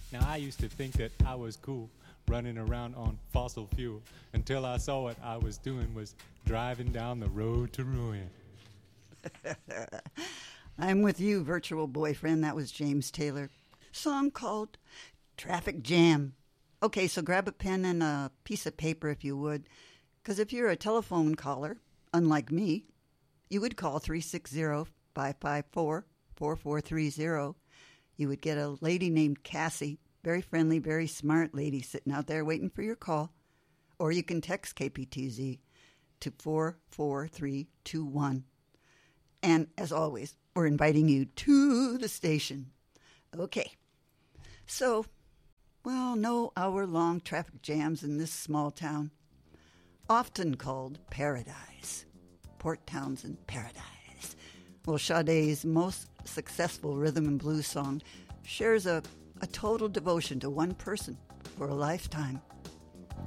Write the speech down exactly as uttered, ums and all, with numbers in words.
Now I used to think that I was cool, running around on fossil fuel, until I saw what I was doing was driving down the road to ruin. I'm with you, virtual boyfriend. That was James Taylor. Song called Traffic Jam. Okay, so grab a pen and a piece of paper if you would, because if you're a telephone caller, unlike me, you would call three six zero, five five four, four four three zero. You would get a lady named Cassie, very friendly, very smart lady sitting out there waiting for your call. Or you can text K P T Z to four four three two one. And as always, we're inviting you to the station. Okay, so, well, no hour-long traffic jams in this small town, often called Paradise. Port Townsend Paradise. Well, Sade's most successful rhythm and blues song shares a, a total devotion to one person for a lifetime.